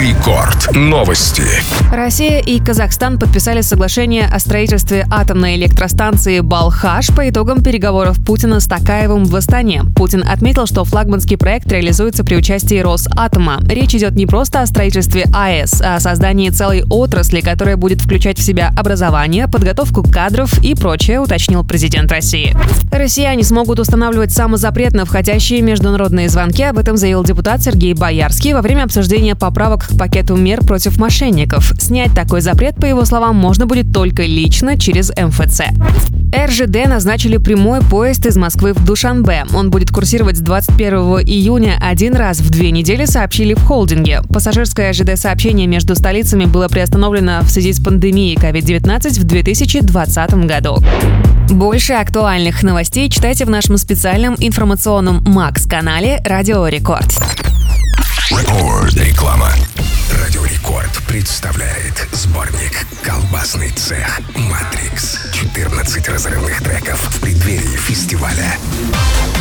Рекорд. Новости. Россия и Казахстан подписали соглашение о строительстве атомной электростанции Балхаш по итогам переговоров Путина с Токаевым в Астане. Путин отметил, что флагманский проект реализуется при участии Росатома. Речь идет не просто о строительстве АЭС, а о создании целой отрасли, которая будет включать в себя образование, подготовку кадров и прочее, уточнил президент России. Россияне смогут устанавливать самозапрет на входящие международные звонки. Об этом заявил депутат Сергей Боярский во время обсуждения поправок к пакету мер против мошенников. Снять такой запрет, по его словам, можно будет только лично через МФЦ. РЖД назначили прямой поезд из Москвы в Душанбе. Он будет курсировать с 21 июня один раз в 2 недели, сообщили в холдинге. Пассажирское ЖД-сообщение между столицами было приостановлено в связи с пандемией COVID-19 в 2020 году. Больше актуальных новостей читайте в нашем специальном информационном Макс-канале «Радио Рекорд». Реклама. Радио Рекорд представляет сборник «Колбасный цех Матрикс». 14 разрывных треков в преддверии фестиваля.